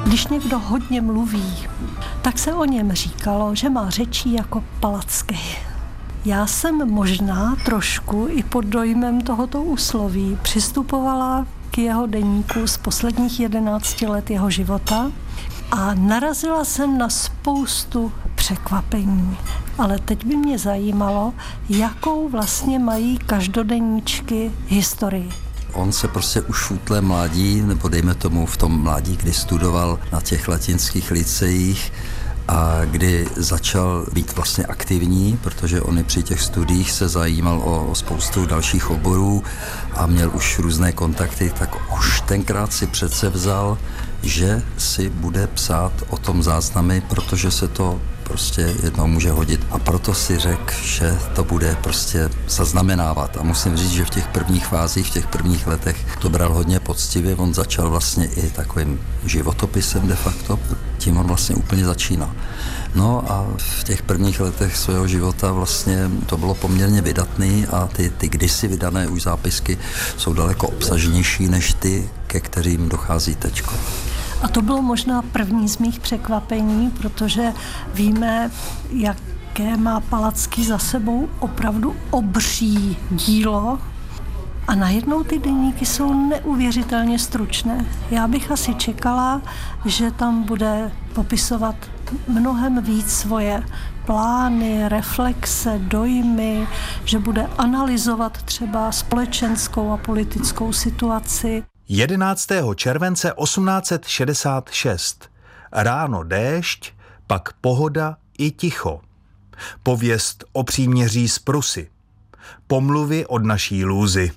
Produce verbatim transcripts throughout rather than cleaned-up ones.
Když někdo hodně mluví, tak se o něm říkalo, že má řečí jako palacky. Já jsem možná trošku i pod dojmem tohoto úsloví přistupovala k jeho deníku z posledních jedenácti let jeho života a narazila jsem na spoustu překvapení. Ale teď by mě zajímalo, jakou vlastně mají každodenníčky historii. On se prostě už v útlém mládí, nebo dejme tomu v tom mládí, kdy studoval na těch latinských lyceích a kdy začal být vlastně aktivní, protože on i při těch studiích se zajímal o, o spoustu dalších oborů a měl už různé kontakty, tak už tenkrát si přece vzal, že si bude psát o tom záznamy, protože se to prostě jednou může hodit. A proto si řekl, že to bude prostě zaznamenávat. A musím říct, že v těch prvních fázích, v těch prvních letech to bral hodně poctivě. On začal vlastně i takovým životopisem de facto. Tím on vlastně úplně začínal. No a v těch prvních letech svého života vlastně to bylo poměrně vydatný a ty, ty kdysi vydané už zápisky jsou daleko obsažnější než ty, ke kterým dochází teďko. A to bylo možná první z mých překvapení, protože víme, jaké má Palacký za sebou opravdu obří dílo. A najednou ty deníky jsou neuvěřitelně stručné. Já bych asi čekala, že tam bude popisovat mnohem víc svoje plány, reflexe, dojmy, že bude analyzovat třeba společenskou a politickou situaci. jedenáctého července osmnáct set šedesát šest. Ráno déšť, pak pohoda i ticho. Pověst o příměří z Prusy. Pomluvy od naší lůzy.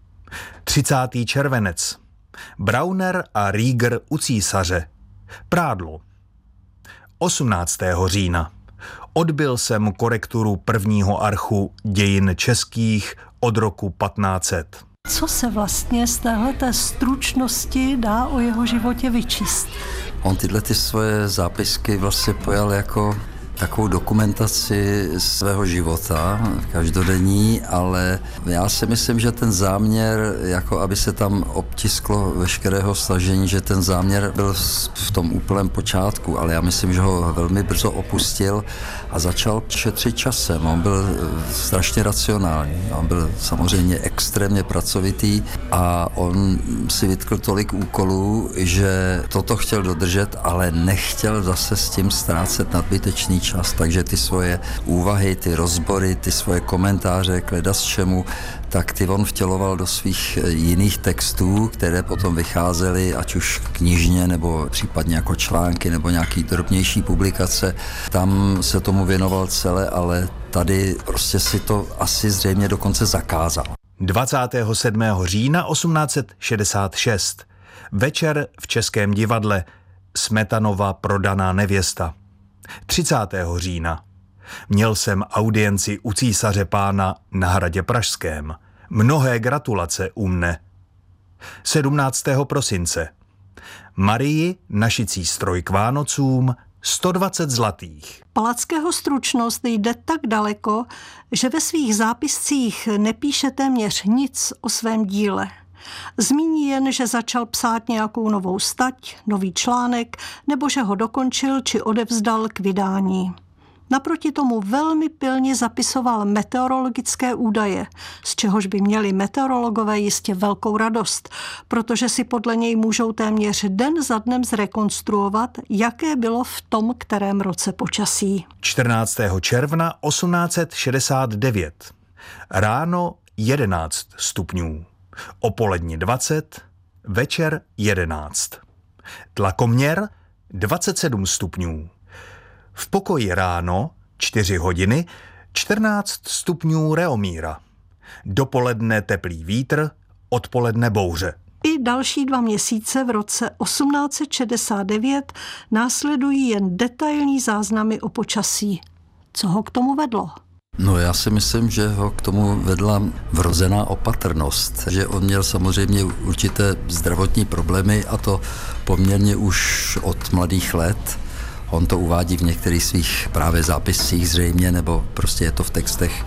třicátý červenec. Brauner a Rieger u císaře. Prádlo. osmnáctého října. Odbyl jsem korekturu prvního archu dějin českých od roku patnáct set. Co se vlastně z téhleté stručnosti dá o jeho životě vyčíst? On tyhle ty svoje zápisky vlastně pojal jako takovou dokumentaci svého života, každodenní, ale já si myslím, že ten záměr, jako aby se tam obtisklo veškerého snažení, že ten záměr byl v tom úplném počátku, ale já myslím, že ho velmi brzo opustil a začal šetřit časem. On byl strašně racionální, on byl samozřejmě extrémně pracovitý a on si vytkl tolik úkolů, že toto chtěl dodržet, ale nechtěl zase s tím ztrácet nadbytečný čas, takže ty svoje úvahy, ty rozbory, ty svoje komentáře k ledasčemu, tak ty on vtěloval do svých jiných textů, které potom vycházely, ať už knižně, nebo případně jako články, nebo nějaký drobnější publikace. Tam se tomu věnoval celé, ale tady prostě si to asi zřejmě dokonce zakázal. dvacátého sedmého října osmnáct set šedesát šest. Večer v Českém divadle. Smetanova prodaná nevěsta. třicátého října. Měl jsem audienci u císaře pána na hradě Pražském. Mnohé gratulace u mne. sedmnáctého prosince. Marii našicí stroj k Vánocům sto dvacet zlatých. Palackého stručnost jde tak daleko, že ve svých zápiscích nepíše téměř nic o svém díle. Zmíní jen, že začal psát nějakou novou stať, nový článek, nebo že ho dokončil či odevzdal k vydání. Naproti tomu velmi pilně zapisoval meteorologické údaje, z čehož by měli meteorologové jistě velkou radost, protože si podle něj můžou téměř den za dnem zrekonstruovat, jaké bylo v tom kterém roce počasí. čtrnáctého června osmnáct set šedesát devět. Ráno jedenáct stupňů. Opolední dvacet, večer jedenáct. Tlakoměr dvacet sedm stupňů. V pokoji ráno čtyři hodiny, čtrnáct stupňů Reomíra. Dopoledne teplý vítr, odpoledne bouře. I další dva měsíce v roce osmnáct set šedesát devět následují jen detailní záznamy o počasí. Co ho k tomu vedlo? No já si myslím, že ho k tomu vedla vrozená opatrnost, že on měl samozřejmě určité zdravotní problémy a to poměrně už od mladých let. On to uvádí v některých svých právě zápiscích zřejmě, nebo prostě je to v textech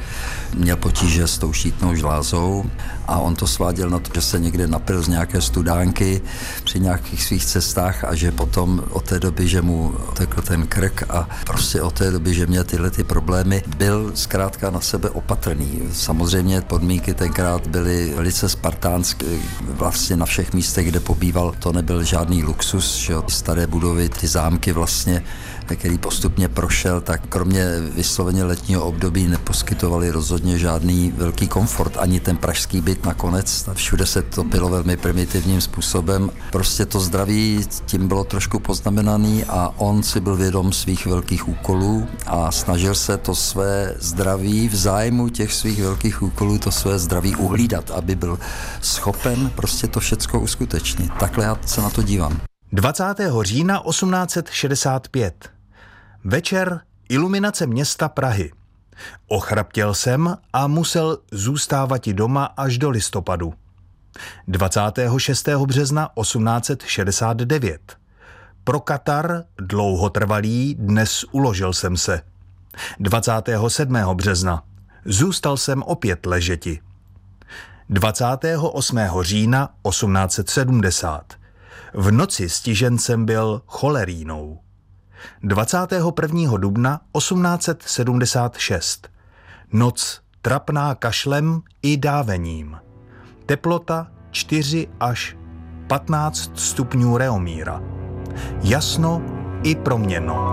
měl potíže s tou štítnou žlázou a on to sváděl na to, že se někde napil z nějaké studánky při nějakých svých cestách a že potom od té doby, že mu tekl ten krk a prostě od té doby, že měl tyhle ty problémy, byl zkrátka na sebe opatrný. Samozřejmě podmínky tenkrát byly velice spartánské, vlastně na všech místech, kde pobýval, to nebyl žádný luxus, že jo, staré budovy, ty zámky vlastně, který postupně prošel, tak kromě vysloveně letního období neposkytovali rozhodně žádný velký komfort, ani ten pražský byt nakonec. Všude se to bylo velmi primitivním způsobem. Prostě to zdraví tím bylo trošku poznamenaný a on si byl vědom svých velkých úkolů a snažil se to své zdraví v zájmu těch svých velkých úkolů, to své zdraví uhlídat, aby byl schopen prostě to všecko uskutečnit. Takhle já se na to dívám. dvacátého října osmnáct set šedesát pět. Večer iluminace města Prahy. Ochraptěl jsem a musel zůstávat i doma až do listopadu. dvacátého šestého března osmnáct set šedesát devět. Pro Katar dlouhotrvalý dnes uložil jsem se. dvacátého sedmého března. Zůstal jsem opět ležeti. dvacátého osmého října osmnáct set sedmdesát. V noci stižencem byl cholerínou. dvacátého prvního dubna osmnáct set sedmdesát šest. Noc trapná kašlem i dávením. Teplota čtyři až patnáct stupňů Reomíra. Jasno i proměnno.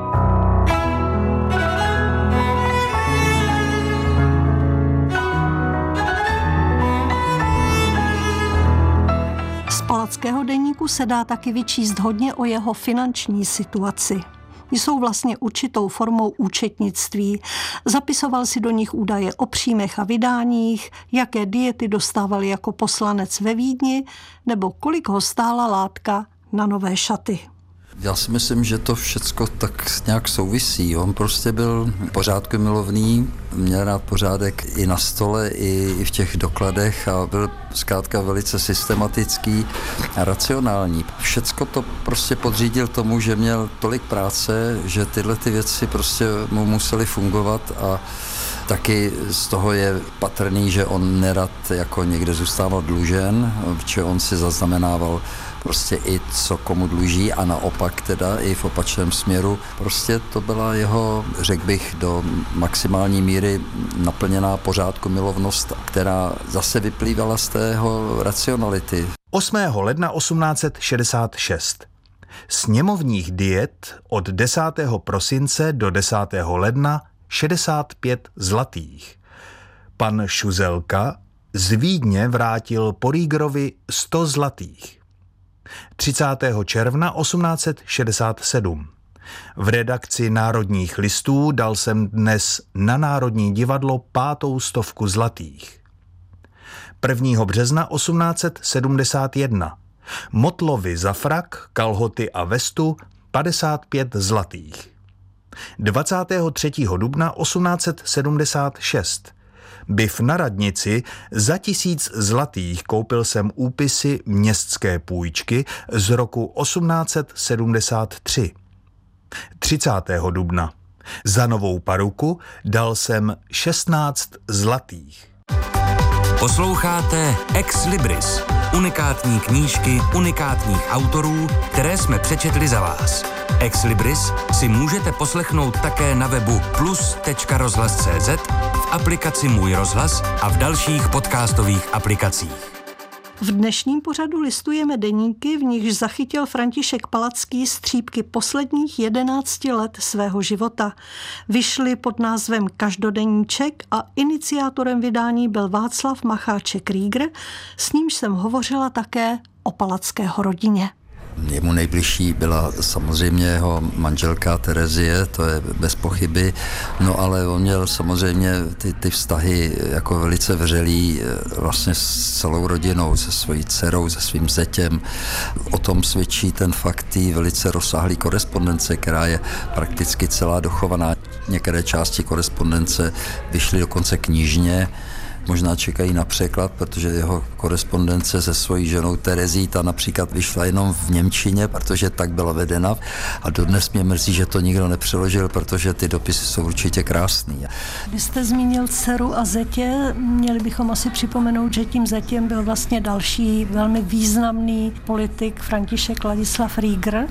Z Palackého deníku se dá taky vyčíst hodně o jeho finanční situaci. Jsou vlastně určitou formou účetnictví. Zapisoval si do nich údaje o příjmech a vydáních, jaké diety dostával jako poslanec ve Vídni, nebo kolik ho stála látka na nové šaty. Já si myslím, že to všecko tak nějak souvisí. On prostě byl pořádku milovný, měl rád pořádek i na stole, i, i v těch dokladech a byl zkrátka velice systematický a racionální. Všecko to prostě podřídil tomu, že měl tolik práce, že tyhle ty věci prostě mu musely fungovat a taky z toho je patrný, že on nerad jako někde zůstával dlužen, protože on si zaznamenával prostě i co komu dluží a naopak teda i v opačném směru. Prostě to byla jeho, řekl bych, do maximální míry naplněná pořádku milovnost, která zase vyplývala z tého racionality. osmého ledna osmnáct set šedesát šest. Sněmovních diet od desátého prosince do desátého ledna šedesát pět zlatých. Pan Šuzelka z Vídně vrátil Porýgerovi sto zlatých. třicátého června osmnáct set šedesát sedm. V redakci Národních listů dal jsem dnes na Národní divadlo pátou stovku zlatých. prvního března osmnáct set sedmdesát jedna. Motlovi za frak, kalhoty a vestu padesát pět zlatých. dvacátého třetího dubna osmnáct set sedmdesát šest. Byv na radnici za tisíc zlatých koupil jsem úpisy městské půjčky z roku osmnáct set sedmdesát tři. třicátého dubna. Za novou paruku dal jsem šestnáct zlatých. Posloucháte Ex Libris, unikátní knížky unikátních autorů, které jsme přečetli za vás. Ex Libris si můžete poslechnout také na webu plus tečka rozhlas tečka cé zet, v aplikaci Můj rozhlas a v dalších podcastových aplikacích. V dnešním pořadu listujeme deníky, v nichž zachytil František Palacký střípky posledních jedenácti let svého života. Vyšly pod názvem Každodeníček a iniciátorem vydání byl Václav Macháček-Rieger, s nímž jsem hovořila také o Palackého rodině. Jemu nejbližší byla samozřejmě jeho manželka Terezie, to je bez pochyby, no ale on měl samozřejmě ty, ty vztahy jako velice vřelý vlastně s celou rodinou, se svojí dcerou, se svým zetěm. O tom svědčí ten fakt tý velice rozsáhlý korespondence, která je prakticky celá dochovaná. Některé části korespondence vyšly dokonce knižně, možná čekají na překlad, protože jeho korespondence se svojí ženou Terezí, ta například vyšla jenom v němčině, protože tak byla vedena. A dodnes mě mrzí, že to nikdo nepřeložil, protože ty dopisy jsou určitě krásný. Když jste zmínil dceru a zetě, měli bychom asi připomenout, že tím zetěm byl vlastně další velmi významný politik František Ladislav Rieger.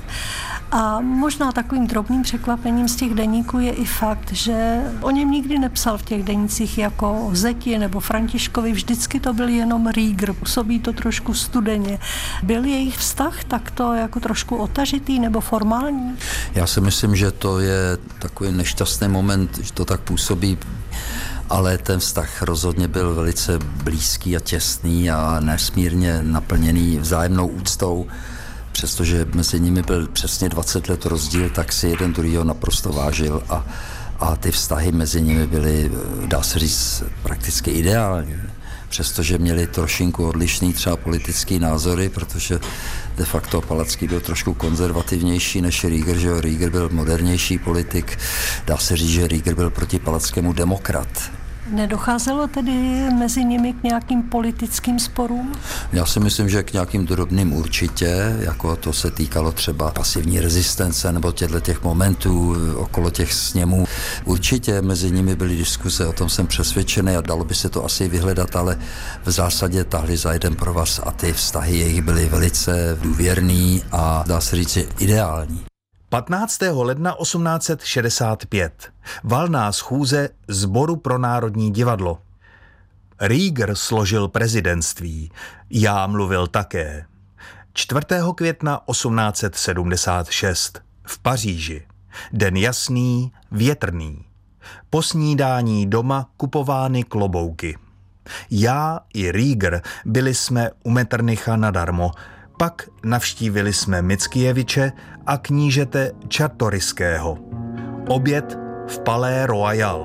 A možná takovým drobným překvapením z těch deníků je i fakt, že o něm nikdy nepsal v těch denících jako o zeti nebo Františkovi, vždycky to byl jenom Rieger, působí to trošku studeně. Byl jejich vztah takto jako trošku otažitý nebo formální? Já si myslím, že to je takový nešťastný moment, že to tak působí, ale ten vztah rozhodně byl velice blízký a těsný a nesmírně naplněný vzájemnou úctou. Přestože mezi nimi byl přesně dvacet let rozdíl, tak si jeden druhýho naprosto vážil a, a ty vztahy mezi nimi byly, dá se říct, prakticky ideální. Přestože měli trošinku odlišný třeba politický názory, protože de facto Palacký byl trošku konzervativnější než Rieger, že Rieger byl modernější politik. Dá se říct, že Rieger byl proti Palackému demokrat. Nedocházelo tedy mezi nimi k nějakým politickým sporům? Já si myslím, že k nějakým drobným určitě, jako to se týkalo třeba pasivní rezistence nebo těchto těch momentů okolo těch sněmů. Určitě mezi nimi byly diskuse, o tom jsem přesvědčený a dalo by se to asi vyhledat, ale v zásadě tahli za jeden provaz a ty vztahy jejich byly velice důvěrný a dá se říct ideální. patnáctého ledna osmnáct set šedesát pět. Valná schůze Sboru pro národní divadlo. Rieger složil prezidentství. Já mluvil také. čtvrtého května osmnáct set sedmdesát šest. V Paříži. Den jasný, větrný. Po snídání doma kupovány klobouky. Já i Rieger byli jsme u Metternicha nadarmo. Pak navštívili jsme Mickieviče a knížete Čartoryského. Oběd v Palais Royal.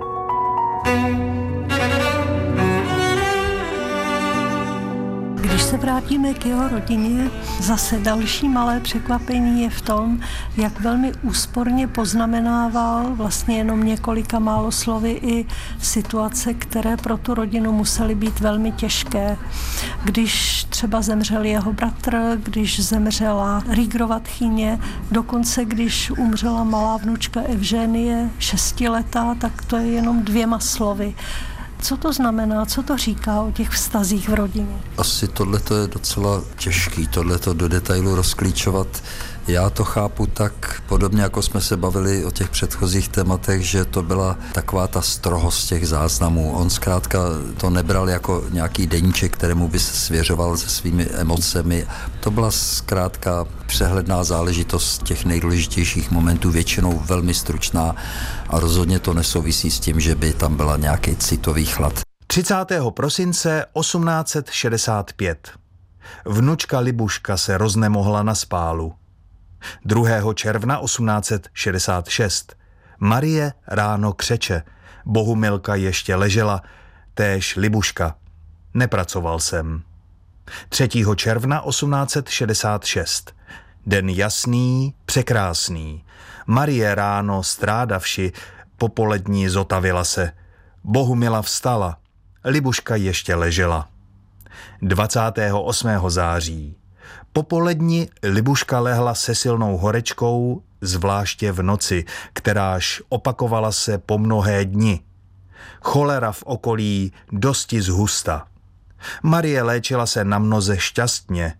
Když se vrátíme k jeho rodině, zase další malé překvapení je v tom, jak velmi úsporně poznamenával vlastně jenom několika málo slovy i situace, které pro tu rodinu musely být velmi těžké. Když třeba zemřel jeho bratr, když zemřela Riegerova tchýně, dokonce když umřela malá vnučka Evženie, šestiletá, tak to je jenom dvěma slovy. Co to znamená, co to říká o těch vztazích v rodině? Asi tohleto je docela těžký, tohleto do detailu rozklíčovat. Já to chápu tak podobně, jako jsme se bavili o těch předchozích tématech, že to byla taková ta strohost těch záznamů. On zkrátka to nebral jako nějaký deníček, kterému by se svěřoval se svými emocemi. To byla zkrátka přehledná záležitost těch nejdůležitějších momentů, většinou velmi stručná a rozhodně to nesouvisí s tím, že by tam byla nějaký citový chlad. třicátého prosince osmnáct set šedesát pět. Vnučka Libuška se roznemohla na spálu. druhého června osmnáct set šedesát šest. Marie ráno křeče. Bohumilka ještě ležela, též Libuška. Nepracoval jsem. třetího června osmnáct set šedesát šest. Den jasný, překrásný. Marie ráno strádavši, popolední zotavila se. Bohumila vstala. Libuška ještě ležela. dvacátého osmého září. Popolední Libuška lehla se silnou horečkou, zvláště v noci, kteráž opakovala se po mnohé dni. Cholera v okolí dosti zhusta. Marie léčila se na mnoze šťastně.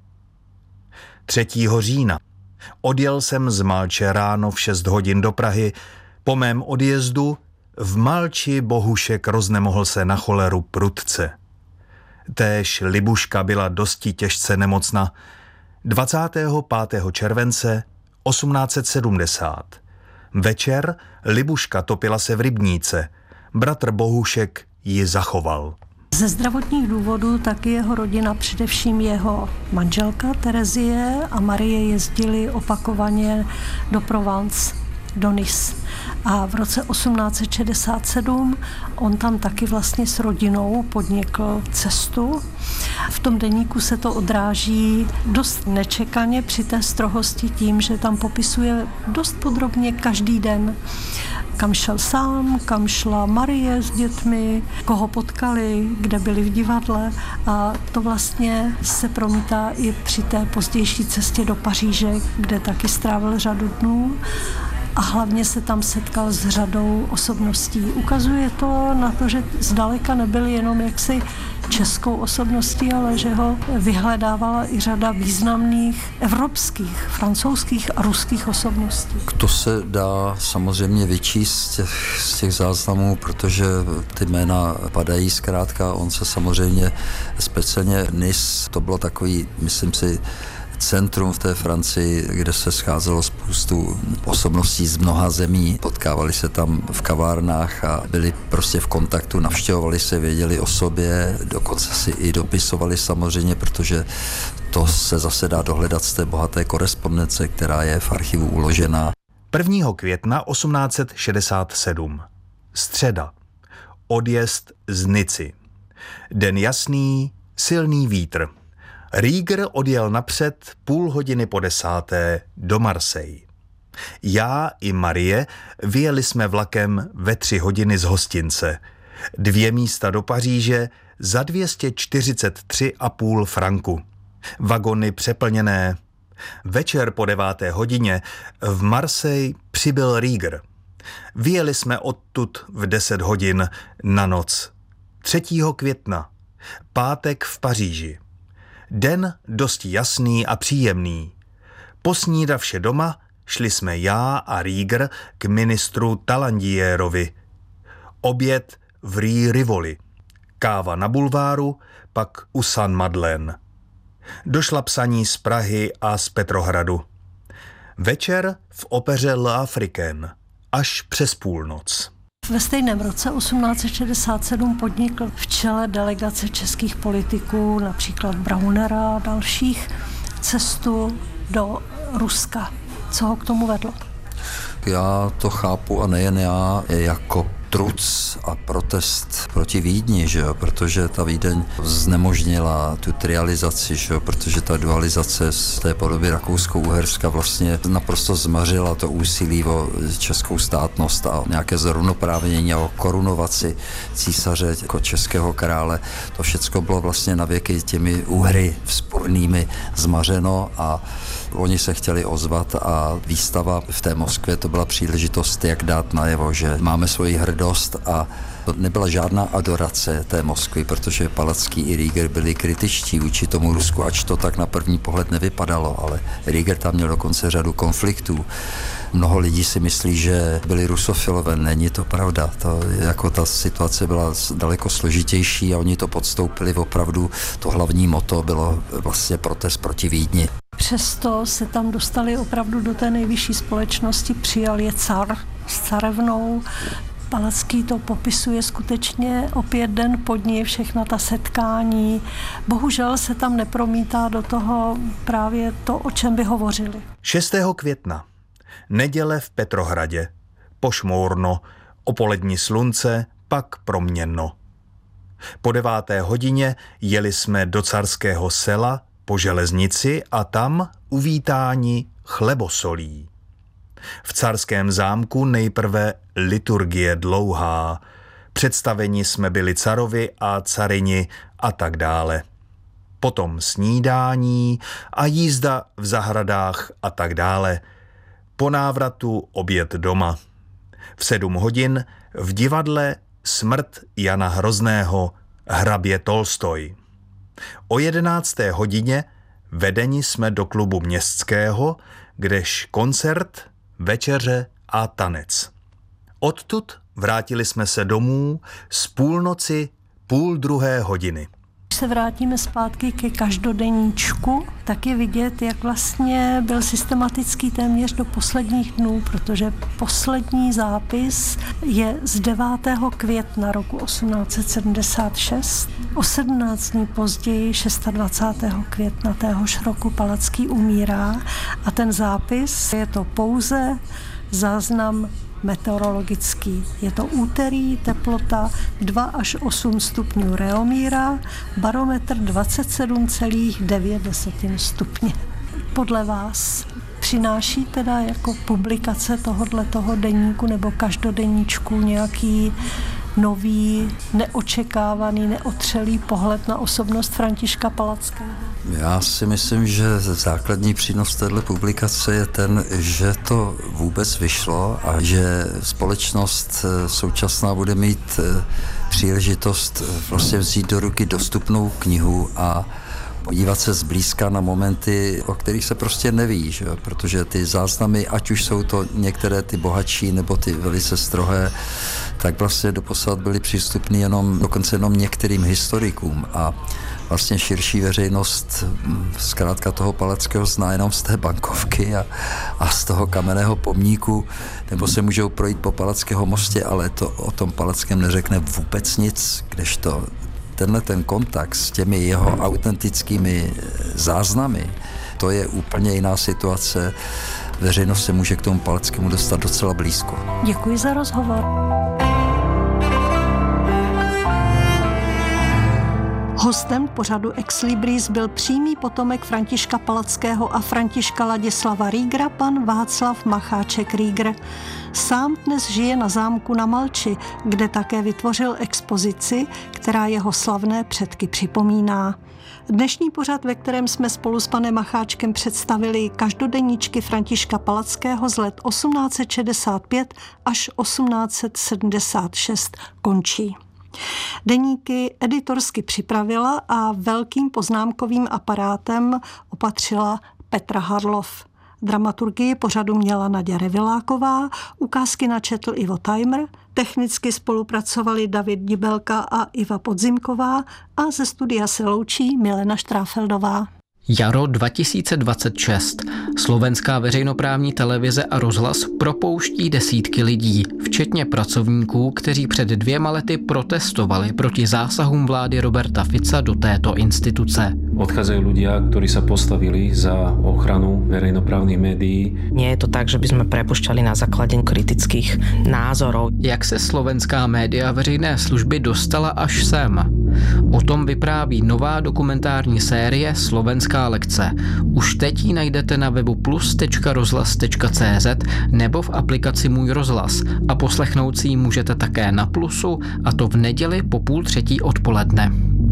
třetího října. Odjel jsem z Malče ráno v šest hodin do Prahy. Po mém odjezdu v Malči Bohušek roznemohl se na choleru prudce. Též Libuška byla dosti těžce nemocná. dvacátého pátého července osmnáct set sedmdesát. Večer Libuška topila se v rybníce. Bratr Bohušek ji zachoval. Ze zdravotních důvodů taky jeho rodina, především jeho manželka Terezie a Marie jezdili opakovaně do Provence. do Nice. A v roce osmnáct set šedesát sedm on tam taky vlastně s rodinou podnikl cestu. V tom deníku se to odráží dost nečekaně při té strohosti tím, že tam popisuje dost podrobně každý den, kam šel sám, kam šla Marie s dětmi, koho potkali, kde byli v divadle, a to vlastně se promítá i při té pozdější cestě do Paříže, kde taky strávil řadu dnů. A hlavně se tam setkal s řadou osobností. Ukazuje to na to, že zdaleka nebyl jenom jaksi českou osobností, ale že ho vyhledávala i řada významných evropských, francouzských a ruských osobností. To se dá samozřejmě vyčíst z těch, z těch záznamů, protože ty jména padají zkrátka. On se samozřejmě speciálně Nice, to bylo takový, myslím si, centrum v té Francii, kde se scházelo spoustu osobností z mnoha zemí. Potkávali se tam v kavárnách a byli prostě v kontaktu, navštěvovali se, věděli o sobě, dokonce si i dopisovali samozřejmě, protože to se zase dá dohledat z té bohaté korespondence, která je v archivu uložená. prvního května osmnáct set šedesát sedm. Středa. Odjezd z Nici. Den jasný, silný vítr. Rieger odjel napřed půl hodiny po desáté do Marseille. Já i Marie vyjeli jsme vlakem ve tři hodiny z hostince. Dvě místa do Paříže za dvě stě čtyřicet tři a půl franku. Vagony přeplněné. Večer po deváté hodině v Marseille přibyl Rieger. Vyjeli jsme odtud v deset hodin na noc. třetího května. Pátek v Paříži. Den dosti jasný a příjemný. Posnídavše doma šli jsme já a Rieger k ministru Talandierovi. Oběd v Rue Rivoli. Káva na bulváru, pak u Saint Madeleine. Došla psaní z Prahy a z Petrohradu. Večer v opeře L'Africaine až přes půlnoc. Ve stejném roce osmnáct set šedesát sedm podnikl v čele delegace českých politiků, například Braunera a dalších, cestu do Ruska. Co ho k tomu vedlo? Já to chápu, a nejen já, jako truc a protest proti Vídni, že jo? Protože ta Vídeň znemožnila tu trializaci, že jo? Protože ta dualizace z té podoby Rakousko-Uherska vlastně naprosto zmařila to úsilí o českou státnost a nějaké zrovnoprávnění a o korunovaci císaře jako českého krále. To všecko bylo vlastně navěky těmi Uhry vzpůrnými zmařeno a oni se chtěli ozvat a výstava v té Moskvě to byla příležitost, jak dát najevo, že máme svoji hrdost, a to nebyla žádná adorace té Moskvy, protože Palacký i Rieger byli kritičtí vůči tomu Rusku, ač to tak na první pohled nevypadalo, ale Rieger tam měl dokonce řadu konfliktů. Mnoho lidí si myslí, že byli rusofilové, není to pravda. To, jako ta situace byla daleko složitější a oni to podstoupili opravdu. To hlavní motto bylo vlastně protest proti Vídni. Přesto se tam dostali opravdu do té nejvyšší společnosti, přijal je car s carevnou. Palacký to popisuje skutečně opět den po dní, všechna ta setkání. Bohužel se tam nepromítá do toho právě to, o čem by hovořili. šestého května. Neděle v Petrohradě. Pošmourno, o polední slunce, pak proměnno. Po deváté hodině jeli jsme do Carského Sela po železnici a tam uvítáni chlebosolí. V Carském zámku nejprve liturgie dlouhá. Představeni jsme byli carovi a carini a tak dále. Potom snídání a jízda v zahradách a tak dále. Po návratu oběd doma. V sedm hodin v divadle Smrt Jana Hrozného, hrabě Tolstoj. O jedenácté hodině vedeni jsme do klubu městského, kdež koncert, večeře a tanec. Odtud vrátili jsme se domů z půlnoci půl druhé hodiny. Když se vrátíme zpátky ke každodenníčku, tak je vidět, jak vlastně byl systematický téměř do posledních dnů, protože poslední zápis je z devátého května roku osmnáct set sedmdesát šest. O sedmnáct dní později, dvacátého šestého května téhož roku, Palacký umírá a ten zápis je to pouze záznam meteorologický. Je to úterý, teplota dva až osm stupňů Reomíra, barometr dvacet sedm celá devět stupně. Podle vás přináší teda jako publikace tohoto deníku nebo každodenníčku nějaký nový, neočekávaný, neotřelý pohled na osobnost Františka Palackého? Já si myslím, že základní přínos této publikace je ten, že to vůbec vyšlo a že společnost současná bude mít příležitost vlastně vzít do ruky dostupnou knihu a podívat se zblízka na momenty, o kterých se prostě neví, že? Protože ty záznamy, ať už jsou to některé ty bohatší nebo ty velice strohé, tak vlastně doposud byly přístupné jenom, dokonce jenom některým historikům a vlastně širší veřejnost zkrátka toho Palackého zná jenom z té bankovky a, a z toho kamenného pomníku, nebo se můžou projít po Palackého mostě, ale to o tom Palackém neřekne vůbec nic, kdežto tenhle ten kontakt s těmi jeho autentickými záznamy, to je úplně jiná situace. Veřejnost se může k tomu Palackému dostat docela blízko. Děkuji za rozhovor. Hostem pořadu Ex Libris byl přímý potomek Františka Palackého a Františka Ladislava Riegera, pan Václav Macháček Rieger. Sám dnes žije na zámku na Malči, kde také vytvořil expozici, která jeho slavné předky připomíná. Dnešní pořad, ve kterém jsme spolu s panem Macháčkem představili každodenníčky Františka Palackého z let osmnáct set šedesát pět až osmnáct set sedmdesát šest, končí. Deníky editorsky připravila a velkým poznámkovým aparátem opatřila Petra Harlov. Dramaturgii pořadu měla Naděja Reviláková, ukázky načetl Ivo Tajmr, technicky spolupracovali David Dibelka a Iva Podzimková a ze studia se loučí Milena Štráfeldová. Jaro dva tisíce dvacet šest. Slovenská veřejnoprávní televize a rozhlas propouští desítky lidí, včetně pracovníků, kteří před dvěma lety protestovali proti zásahům vlády Roberta Fica do této instituce. Odchádzajú ľudia, ktorí sa postavili za ochranu verejnoprávnych médií. Nie je to tak, že by sme prepušťali na základe kritických názorov. Jak se slovenská média veřejné služby dostala až sem? O tom vypráví nová dokumentární série Slovenská lekce. Už teď ji najdete na webu plus tečka rozhlas tečka cé zet nebo v aplikaci Můj rozhlas a poslechnout si ji můžete také na Plusu, a to v neděli po půl třetí odpoledne.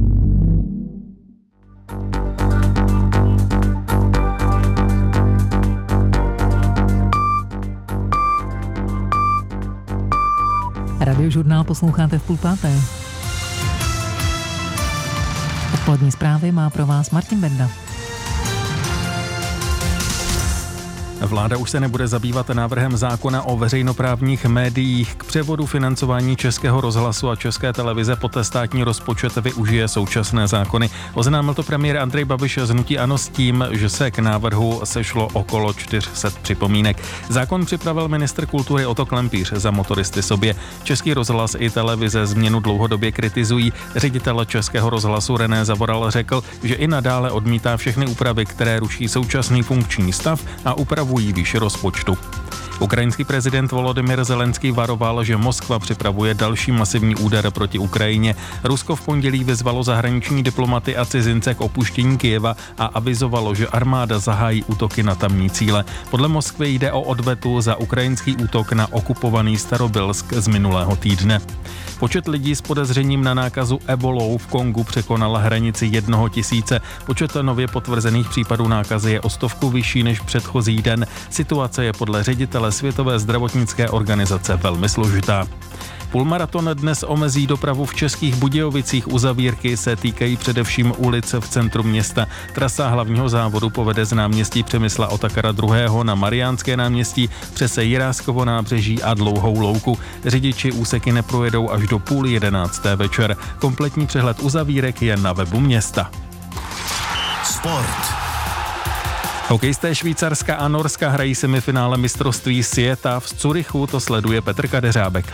Radiožurnál posloucháte v půl páté. Odpolední zprávy má pro vás Martin Benda. Vláda už se nebude zabývat návrhem zákona o veřejnoprávních médiích. K převodu financování Českého rozhlasu a České televize pod státní rozpočet využije současné zákony. Oznámil to premiér Andrej Babiš z hnutí ANO s tím, že se k návrhu sešlo okolo čtyři sta připomínek. Zákon připravil ministr kultury Otto Klempíř za motoristy sobě. Český rozhlas i televize změnu dlouhodobě kritizují. Ředitel Českého rozhlasu René Zavoral řekl, že i nadále odmítá všechny úpravy, které ruší současný funkční stav a upravují výši rozpočtu. Ukrajinský prezident Volodymyr Zelenský varoval, že Moskva připravuje další masivní úder proti Ukrajině. Rusko v pondělí vyzvalo zahraniční diplomaty a cizince k opuštění Kyjeva a avizovalo, že armáda zahájí útoky na tamní cíle. Podle Moskvy jde o odvetu za ukrajinský útok na okupovaný Starobylsk z minulého týdne. Počet lidí s podezřením na nákazu ebolou v Kongu překonal hranici jednoho tisíce. Počet nově potvrzených případů nákazy je o stovku vyšší než předchozí den. Situace je podle ředitele Světové zdravotnické organizace velmi složitá. Půlmaraton dnes omezí dopravu v Českých Budějovicích. Uzavírky se týkají především ulic v centru města. Trasa hlavního závodu povede z náměstí Přemysla Otakara druhého. na Mariánské náměstí přes Jiráskovo nábřeží a Dlouhou louku. Řidiči úseky neprojedou až do půl jedenácté večer. Kompletní přehled uzavírek je na webu města. Sport. Hokejisté Švýcarska a Norska hrají semifinále mistrovství světa. V Curychu to sleduje Petr Kadeřábek.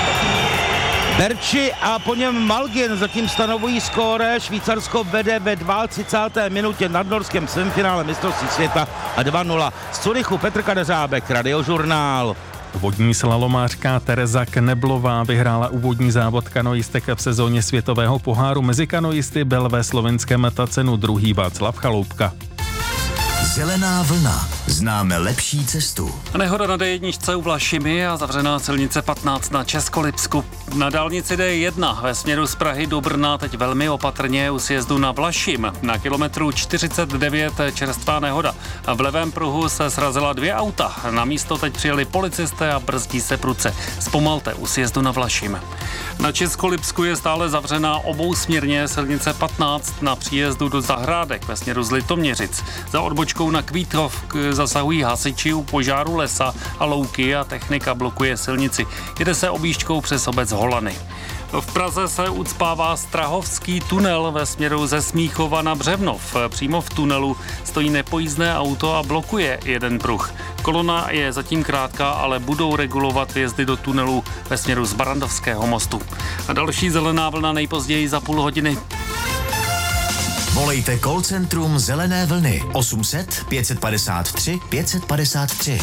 Berči a po něm Malgin zatím stanovují skóre. Švýcarsko vede ve třicáté druhé minutě nad Norskem semifinále mistrovství světa a dva nula. Z Curychu Petr Kadeřábek, Radiožurnál. Vodní slalomářka Tereza Kneblová vyhrála úvodní závod kanoistek v sezóně světového poháru. Mezi kanoisty byl ve slovenském Tacenu druhý Václav Chaloupka. Zelená vlna. Známe lepší cestu. Nehoda na D jedna u Vlašimi a zavřená silnice patnáct na Českolipsku. Na dálnici D jedna ve směru z Prahy do Brna teď velmi opatrně u sjezdu na Vlašim. Na kilometru čtyřicet devět čerstvá nehoda. V levém pruhu se srazila dvě auta. Na místo teď přijeli policisté a brzdí se prudce. Zpomalte u sjezdu na Vlašim. Na Českolipsku je stále zavřená obousměrně silnice patnáct na příjezdu do Zahrádek ve směru z Litoměřic. Za odbočkou na Kvítov zasahují hasiči u požáru lesa a louky a technika blokuje silnici. Jede se objížďkou přes obec Holany. V Praze se ucpává Strahovský tunel ve směru ze Smíchova na Břevnov. Přímo v tunelu stojí nepojízdné auto a blokuje jeden pruh. Kolona je zatím krátká, ale budou regulovat vjezdy do tunelu ve směru z Barandovského mostu. A další zelená vlna nejpozději za půl hodiny. Volejte call centrum Zelené vlny osm set pět padesát tři pět padesát tři.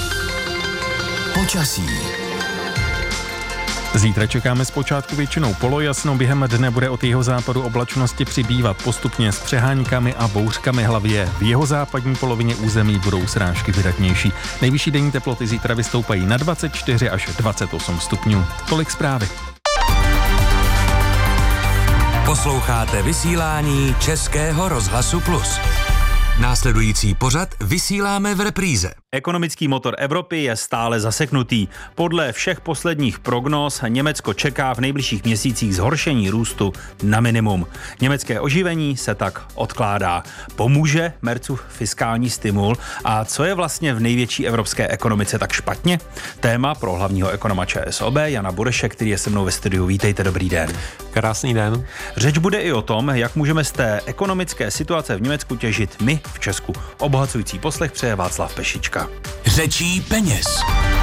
Počasí. Zítra čekáme zpočátku většinou polojasno, během dne bude od jihozápadu oblačnosti přibývat postupně s přeháňkami a bouřkami, hlavně v jihozápadní polovině území budou srážky vydatnější. Nejvyšší denní teploty zítra vystoupají na dvacet čtyři až dvacet osm stupňů. Tolik zprávy. Posloucháte vysílání Českého rozhlasu Plus. Následující pořad vysíláme v repríze. Ekonomický motor Evropy je stále zaseknutý. Podle všech posledních prognóz Německo čeká v nejbližších měsících zhoršení růstu na minimum. Německé oživení se tak odkládá. Pomůže Merzův fiskální stimul? A co je vlastně v největší evropské ekonomice tak špatně? Téma pro hlavního ekonoma ČSOB Jana Bureše, který je se mnou ve studiu. Vítejte, dobrý den. Krásný den. Řeč bude i o tom, jak můžeme z té ekonomické situace v Německu těžit my v Česku. Obohacující poslech přeje Václav Pešička. Řečí peněz.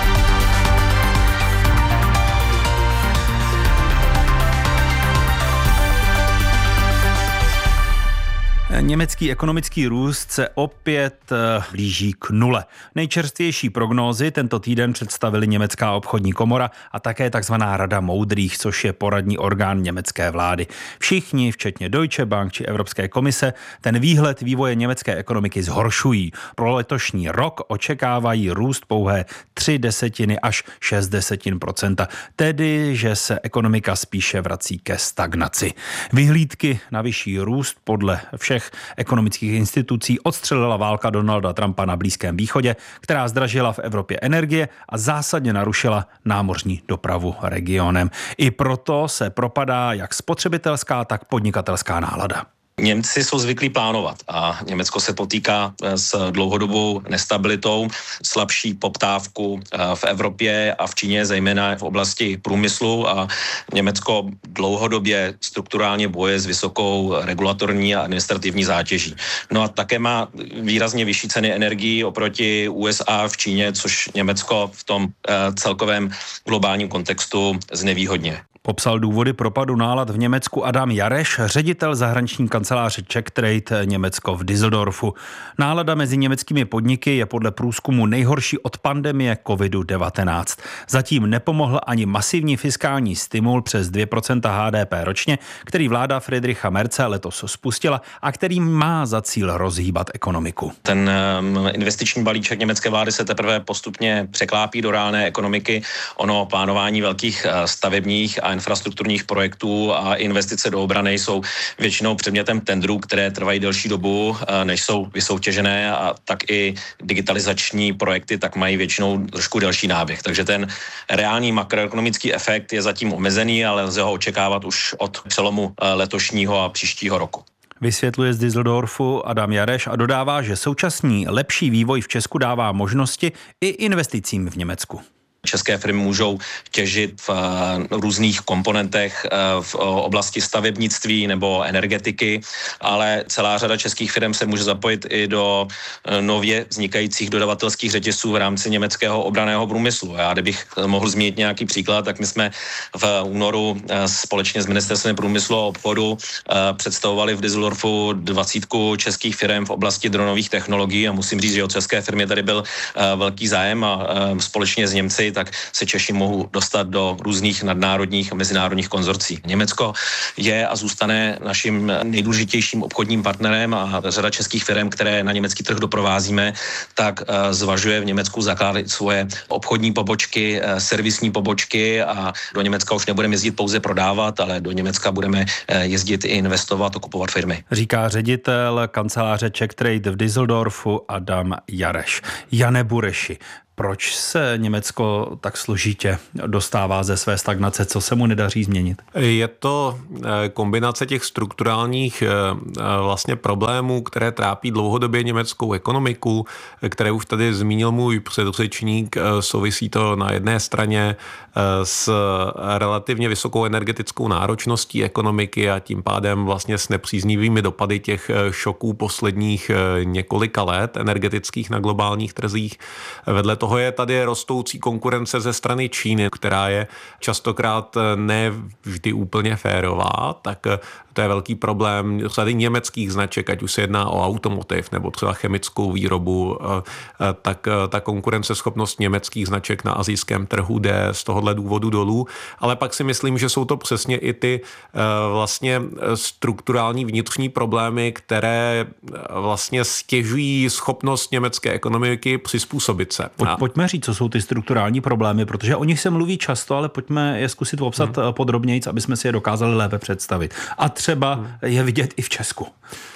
Německý ekonomický růst se opět blíží k nule. Nejčerstvější prognózy tento týden představili Německá obchodní komora a také takzvaná Rada moudrých, což je poradní orgán německé vlády. Všichni, včetně Deutsche Bank či Evropské komise, ten výhled vývoje německé ekonomiky zhoršují. Pro letošní rok očekávají růst pouhé tři desetiny až šest desetin procenta, tedy že se ekonomika spíše vrací ke stagnaci. Vyhlídky na vyšší růst podle všech ekonomických institucí odstřelila válka Donalda Trumpa na Blízkém východě, která zdražila v Evropě energie a zásadně narušila námořní dopravu regionem. I proto se propadá jak spotřebitelská, tak podnikatelská nálada. Němci jsou zvyklí plánovat a Německo se potýká s dlouhodobou nestabilitou, slabší poptávku v Evropě a v Číně, zejména v oblasti průmyslu, a Německo dlouhodobě strukturálně boje s vysokou regulatorní a administrativní zátěží. No a také má výrazně vyšší ceny energií oproti U S A v Číně, což Německo v tom celkovém globálním kontextu znevýhodňuje. Popsal důvody propadu nálad v Německu Adam Jareš, ředitel zahraniční kanceláře Czech Trade Německo v Düsseldorfu. Nálada mezi německými podniky je podle průzkumu nejhorší od pandemie kovid devatenáct. Zatím nepomohl ani masivní fiskální stimul přes dvě procenta H D P ročně, který vláda Friedricha Merze letos spustila a který má za cíl rozhýbat ekonomiku. Ten investiční balíček německé vlády se teprve postupně překlápí do reálné ekonomiky. Ono plánování velkých stavebních a infrastrukturních projektů a investice do obrany jsou většinou předmětem tendrů, které trvají delší dobu, než jsou vysoutěžené, a tak i digitalizační projekty tak mají většinou trošku delší náběh. Takže ten reálný makroekonomický efekt je zatím omezený, ale lze ho očekávat už od přelomu letošního a příštího roku. Vysvětluje z Düsseldorfu Adam Jareš a dodává, že současný lepší vývoj v Česku dává možnosti i investicím v Německu. české firmy můžou těžit v různých komponentech v oblasti stavebnictví nebo energetiky, ale celá řada českých firm se může zapojit i do nově vznikajících dodavatelských řetězců v rámci německého obranného průmyslu. Já kdybych mohl zmínit nějaký příklad, tak my jsme v únoru společně s Ministerstvem průmyslu a obchodu představovali v Düsseldorfu dvacítku českých firm v oblasti dronových technologií a musím říct, že od české firmy tady byl velký zájem a společně s Němci tak se Češi mohou dostat do různých nadnárodních a mezinárodních konzorcí. Německo je a zůstane naším nejdůležitějším obchodním partnerem a řada českých firm, které na německý trh doprovázíme, tak zvažuje v Německu zakládat svoje obchodní pobočky, servisní pobočky a do Německa už nebudeme jezdit pouze prodávat, ale do Německa budeme jezdit i investovat a kupovat firmy. Říká ředitel kanceláře Czech Trade v Düsseldorfu Adam Jareš. Jane Bureši, proč se Německo tak složitě dostává ze své stagnace? Co se mu nedaří změnit? Je to kombinace těch strukturálních vlastně problémů, které trápí dlouhodobě německou ekonomiku, které už tady zmínil můj předřečník. Souvisí to na jedné straně s relativně vysokou energetickou náročností ekonomiky a tím pádem vlastně s nepříznivými dopady těch šoků posledních několika let energetických na globálních trzích. Vedle toho je tady rostoucí konkurence ze strany Číny, která je častokrát ne vždy úplně férová, tak to je velký problém řady německých značek, ať už se jedná o automotiv nebo třeba chemickou výrobu, tak ta konkurenceschopnost německých značek na asijském trhu jde z tohohle důvodu dolů, ale pak si myslím, že jsou to přesně i ty vlastně strukturální vnitřní problémy, které vlastně stěžují schopnost německé ekonomiky přizpůsobit se. Pojď, pojďme říct, co jsou ty strukturální problémy, protože o nich se mluví často, ale pojďme je zkusit popsat hmm. podrobněji, aby jsme si je dokázali lépe představit. A třeba je vidět i v Česku.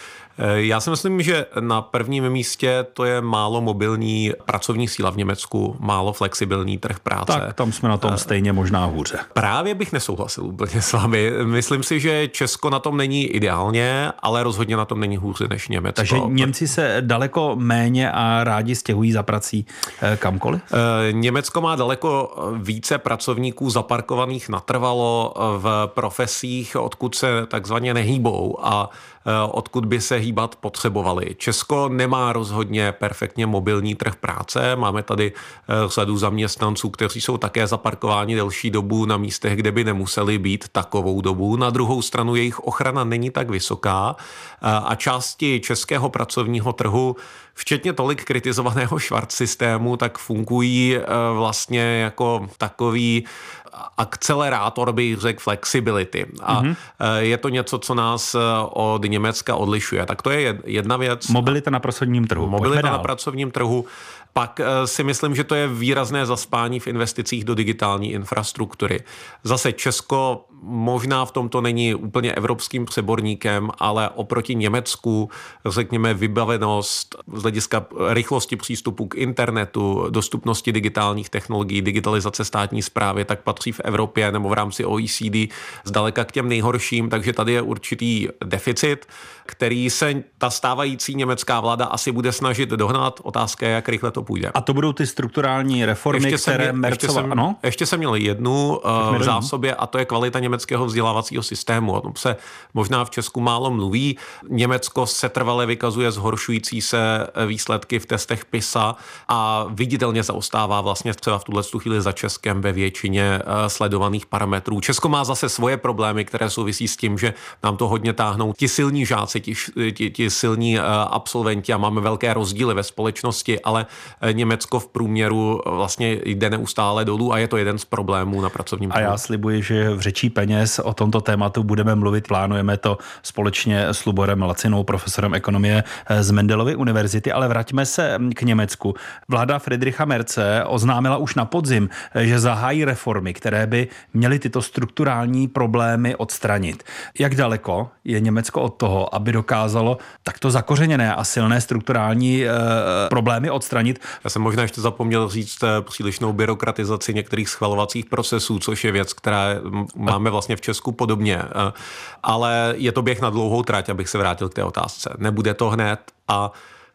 Já si myslím, že na prvním místě to je málo mobilní pracovní síla v Německu, málo flexibilní trh práce. Tak tam jsme na tom stejně možná hůře. Právě bych nesouhlasil úplně s vámi. Myslím si, že Česko na tom není ideálně, ale rozhodně na tom není hůře než Německo. Takže Němci se daleko méně a rádi stěhují za prací kamkoliv? Německo má daleko více pracovníků zaparkovaných natrvalo v profesích, odkud se takzvaně nehýbou a odkud by se hýbat potřebovali. Česko nemá rozhodně perfektně mobilní trh práce. Máme tady řadu zaměstnanců, kteří jsou také zaparkováni delší dobu na místech, kde by nemuseli být takovou dobu. Na druhou stranu jejich ochrana není tak vysoká a části českého pracovního trhu, včetně tolik kritizovaného Schwarz systému, tak fungují vlastně jako takový akcelerátor, bych řekl, flexibility. A mm-hmm. je to něco, co nás od Německa odlišuje. Tak to je jedna věc. Mobilita na pracovním trhu. Mobilita na pracovním trhu. Pak si myslím, že to je výrazné zaspání v investicích do digitální infrastruktury. Zase Česko možná v tomto není úplně evropským přeborníkem, ale oproti Německu, řekněme, vybavenost z hlediska rychlosti přístupu k internetu, dostupnosti digitálních technologií, digitalizace státní správy, tak patří v Evropě nebo v rámci O E C D zdaleka k těm nejhorším, takže tady je určitý deficit, který se ta stávající německá vláda asi bude snažit dohnat. Otázka je, jak rychle to půjde. A to budou ty strukturální reformy, ještě které jsem, Mercova... Ještě jsem, ano? ještě jsem měl jednu uh, v zásobě a to je kvalita německého vzdělávacího systému. O tom se možná v Česku málo mluví. Německo se trvale vykazuje zhoršující se výsledky v testech PISA a viditelně zaostává vlastně třeba v tuhle chvíli za Českem ve většině uh, sledovaných parametrů. Česko má zase svoje problémy, které souvisí s tím, že nám to hodně táhnou ti silní žáci, ti, ti, ti silní uh, absolventi a máme velké rozdíly ve společnosti, ale Německo v průměru vlastně jde neustále dolů a je to jeden z problémů na pracovním trhu. A já slibuji, že v řečí peněz o tomto tématu budeme mluvit. Plánujeme to společně s Luborem Lacinou, profesorem ekonomie z Mendelovy univerzity, ale vraťme se k Německu. Vláda Friedricha Merze oznámila už na podzim, že zahájí reformy, které by měly tyto strukturální problémy odstranit. Jak daleko je Německo od toho, aby dokázalo takto zakořeněné a silné strukturální e, problémy odstranit? Já jsem možná ještě zapomněl říct přílišnou byrokratizaci některých schvalovacích procesů, což je věc, která máme vlastně v Česku podobně. Ale je to běh na dlouhou trať, abych se vrátil k té otázce. Nebude to hned a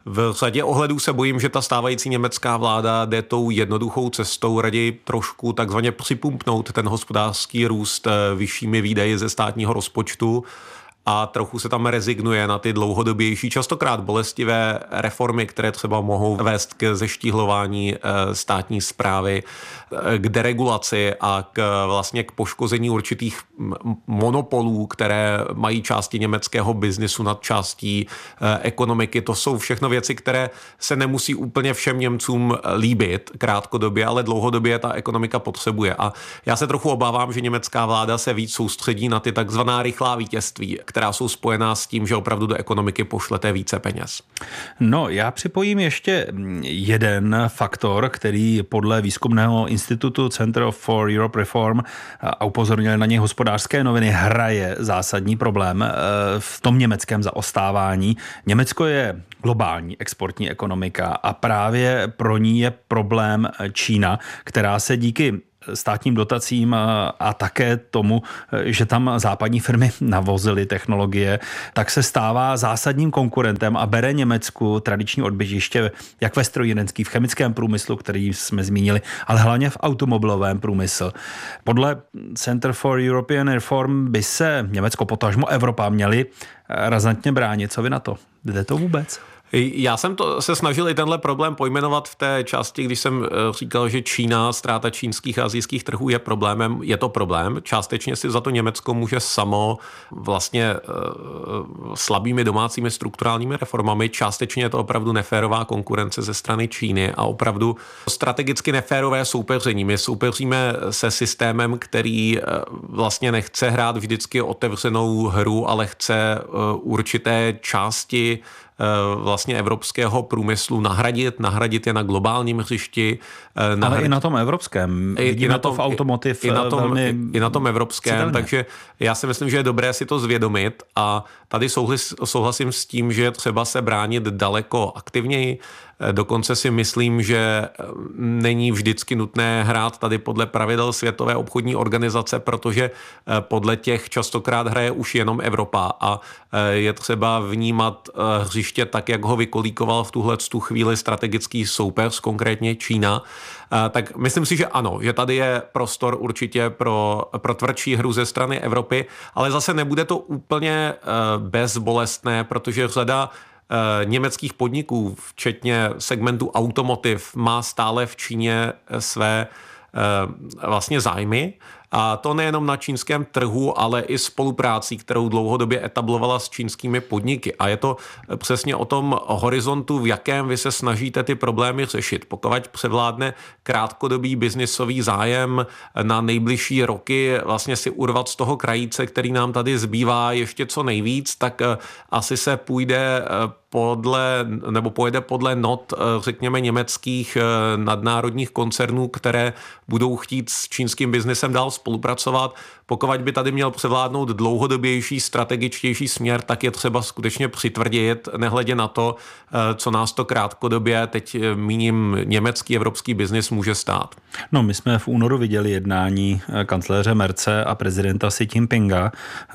v řadě ohledů se bojím, že ta stávající německá vláda jde tou jednoduchou cestou, raději trošku takzvaně připumpnout ten hospodářský růst vyššími výdaji ze státního rozpočtu a trochu se tam rezignuje na ty dlouhodobější, častokrát bolestivé reformy, které třeba mohou vést k zeštíhlování státní správy, k deregulaci a k vlastně k poškození určitých monopolů, které mají části německého biznisu nad částí ekonomiky. To jsou všechno věci, které se nemusí úplně všem Němcům líbit krátkodobě, ale dlouhodobě ta ekonomika potřebuje. A já se trochu obávám, že německá vláda se víc soustředí na ty takzvaná rychlá vítězství, která jsou spojená s tím, že opravdu do ekonomiky pošlete více peněz. No, já připojím ještě jeden faktor, který podle výzkumného institutu Center for Europe Reform a upozornili na něj Hospodářské noviny, hraje zásadní problém v tom německém zaostávání. Německo je globální exportní ekonomika a právě pro ní je problém Čína, která se díky státním dotacím a, a také tomu, že tam západní firmy navozily technologie, tak se stává zásadním konkurentem a bere Německu tradiční odbytiště jak ve strojírenském, v chemickém průmyslu, který jsme zmínili, ale hlavně v automobilovém průmyslu. Podle Center for European Reform by se Německo, potažmo Evropa, měli razantně bránit. Co vy na to? Jde to vůbec? Já jsem to se snažil i tenhle problém pojmenovat v té části, když jsem říkal, že Čína, ztráta čínských a asijských trhů je problémem. Je to problém. Částečně si za to Německo může samo vlastně slabými domácími strukturálními reformami. Částečně je to opravdu neférová konkurence ze strany Číny a opravdu strategicky neférové soupeření. My soupeříme se systémem, který vlastně nechce hrát vždycky otevřenou hru, ale chce určité části vlastně evropského průmyslu nahradit, nahradit je na globálním hřišti. Nahradit... Ale i na tom evropském. Vidíme na tom, to v automotiv i, i na tom, velmi i, i na tom evropském, citelně. Takže já si myslím, že je dobré si to zvědomit a tady souhlas, souhlasím s tím, že je třeba se bránit daleko aktivněji. Dokonce si myslím, že není vždycky nutné hrát tady podle pravidel Světové obchodní organizace, protože podle těch častokrát hraje už jenom Evropa a je třeba vnímat hřiště tak, jak ho vykolíkoval v tuhle tu chvíli strategický soupeř, konkrétně Čína. Tak myslím si, že ano, že tady je prostor určitě pro, pro tvrdší hru ze strany Evropy, ale zase nebude to úplně bezbolestné, protože řada německých podniků, včetně segmentu automotiv, má stále v Číně své vlastně zájmy. A to nejenom na čínském trhu, ale i spoluprácí, kterou dlouhodobě etablovala s čínskými podniky. A je to přesně o tom horizontu, v jakém vy se snažíte ty problémy řešit. Pokud převládne krátkodobý biznisový zájem na nejbližší roky vlastně si urvat z toho krajíce, který nám tady zbývá ještě co nejvíc, tak asi se půjde podle, nebo pojede podle not, řekněme, německých nadnárodních koncernů, které budou chtít s čínským biznesem dál spolupracovat. Pokud by tady měl převládnout dlouhodobější, strategičtější směr, tak je třeba skutečně přitvrdit, nehledě na to, co nás to krátkodobě, teď míním německý, evropský biznis může stát. No, my jsme v únoru viděli jednání kancléře Merce a prezidenta Xi Jinpinga,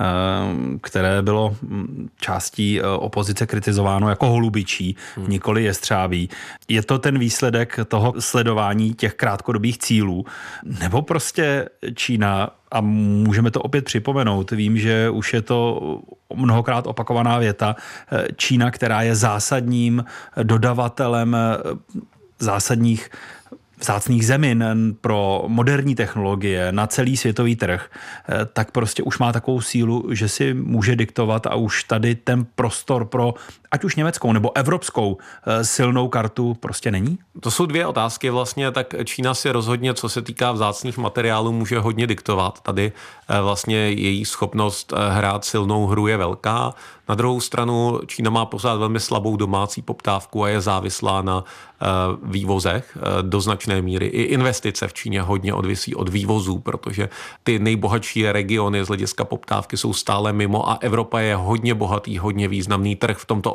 které bylo částí opozice kritizováno jako holubičí, hmm. nikoli jestřábí. Je to ten výsledek toho sledování těch krátkodobých cílů? Nebo prostě Čína, a můžeme to opět připomenout, vím, že už je to mnohokrát opakovaná věta, Čína, která je zásadním dodavatelem zásadních vzácných zemin pro moderní technologie na celý světový trh, tak prostě už má takovou sílu, že si může diktovat a už tady ten prostor pro ať už německou nebo evropskou silnou kartu prostě není? To jsou dvě otázky vlastně, tak Čína si rozhodně, co se týká vzácných materiálů, může hodně diktovat. Tady vlastně její schopnost hrát silnou hru je velká. Na druhou stranu Čína má pořád velmi slabou domácí poptávku a je závislá na vývozech do značné míry. I investice v Číně hodně odvisí od vývozů, protože ty nejbohatší regiony z hlediska poptávky jsou stále mimo a Evropa je hodně bohatý, hodně významný trh v tomto ohledu.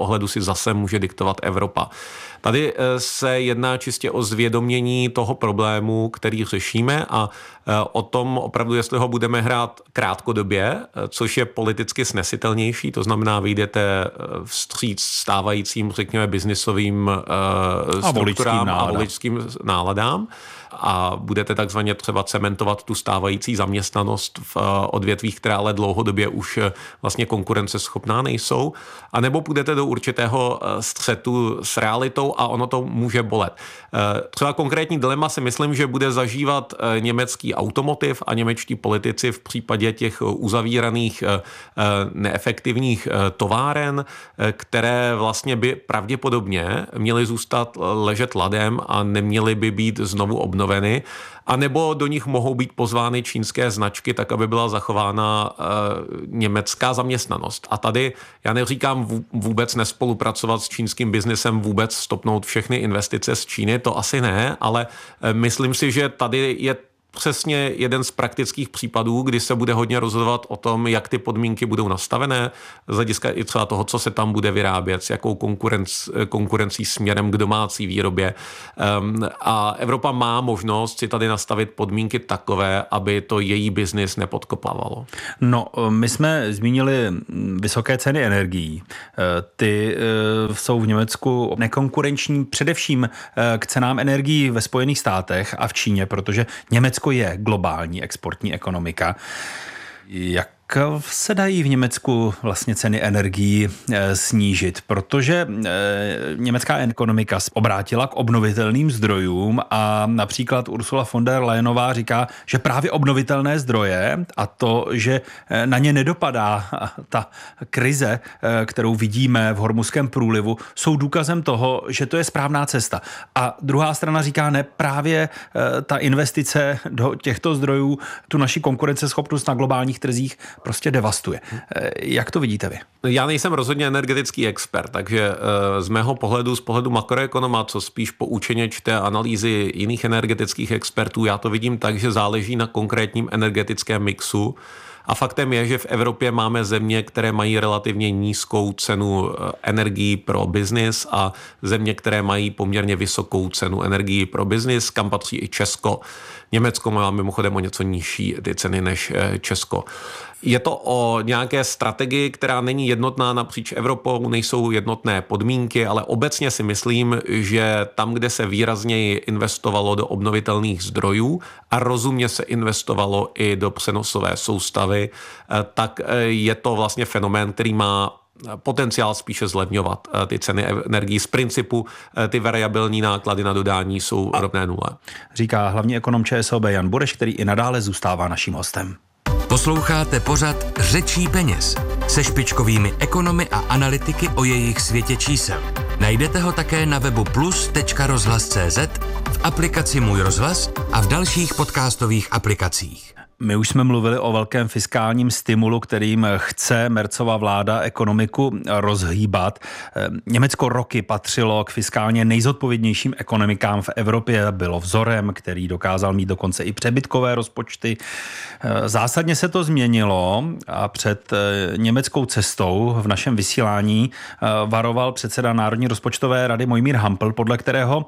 ohledu si zase může diktovat Evropa. Tady se jedná čistě o zvědomění toho problému, který řešíme a o tom opravdu, jestli ho budeme hrát krátkodobě, což je politicky snesitelnější, to znamená, vyjdete vstříc stávajícím, řekněme, biznisovým a strukturám a voličským náladám a budete takzvaně třeba cementovat tu stávající zaměstnanost v odvětvích, která ale dlouhodobě už vlastně konkurenceschopná nejsou, anebo půjdete do určitého střetu s realitou a ono to může bolet. Třeba konkrétní dilema si myslím, že bude zažívat německý automotiv a němečtí politici v případě těch uzavíraných neefektivních továren, které vlastně by pravděpodobně měly zůstat ležet ladem a neměly by být znovu obnoveny, a nebo do nich mohou být pozvány čínské značky, tak aby byla zachována e, německá zaměstnanost. A tady já neříkám vůbec nespolupracovat s čínským biznesem, vůbec stopnout všechny investice z Číny, to asi ne, ale e, myslím si, že tady je přesně jeden z praktických případů, kdy se bude hodně rozhodovat o tom, jak ty podmínky budou nastavené, z hlediska i třeba toho, co se tam bude vyrábět, s jakou konkurenc, konkurencí směrem k domácí výrobě. Um, a Evropa má možnost si tady nastavit podmínky takové, aby to její biznis nepodkopávalo. No, my jsme zmínili vysoké ceny energií. Ty jsou v Německu nekonkurenční především k cenám energií ve Spojených státech a v Číně, protože Německo je globální exportní ekonomika. Jak se dají v Německu vlastně ceny energií snížit? Protože německá ekonomika obrátila k obnovitelným zdrojům a například Ursula von der Leyenová říká, že právě obnovitelné zdroje a to, že na ně nedopadá ta krize, kterou vidíme v Hormuzském průlivu, jsou důkazem toho, že to je správná cesta. A druhá strana říká, ne, právě ta investice do těchto zdrojů tu naši konkurenceschopnost na globálních trzích prostě devastuje. Jak to vidíte vy? Já nejsem rozhodně energetický expert, takže z mého pohledu, z pohledu makroekonoma, co spíš poučeně čte analýzy jiných energetických expertů, já to vidím tak, že záleží na konkrétním energetickém mixu. A faktem je, že v Evropě máme země, které mají relativně nízkou cenu energií pro biznis a země, které mají poměrně vysokou cenu energií pro biznis, kam patří i Česko. Německo má mimochodem o něco nižší ty ceny než Česko. Je to o nějaké strategii, která není jednotná napříč Evropou, nejsou jednotné podmínky, ale obecně si myslím, že tam, kde se výrazněji investovalo do obnovitelných zdrojů a rozumně se investovalo i do přenosové soustavy, tak je to vlastně fenomén, který má potenciál spíše zlevňovat ty ceny energií. Z principu ty variabilní náklady na dodání jsou rovné nule. Říká hlavní ekonom ČSOB Jan Bureš, který i nadále zůstává naším hostem. Posloucháte pořad Řečí peněz se špičkovými ekonomy a analytiky o jejich světě čísel. Najdete ho také na webu plus tečka rozhlas tečka cé zet, v aplikaci Můj rozhlas a v dalších podcastových aplikacích. My už jsme mluvili o velkém fiskálním stimulu, kterým chce Merzova vláda ekonomiku rozhýbat. Německo roky patřilo k fiskálně nejzodpovědnějším ekonomikám v Evropě, bylo vzorem, který dokázal mít dokonce i přebytkové rozpočty. Zásadně se to změnilo a před německou cestou v našem vysílání varoval předseda Národní rozpočtové rady Mojmír Hampl, podle kterého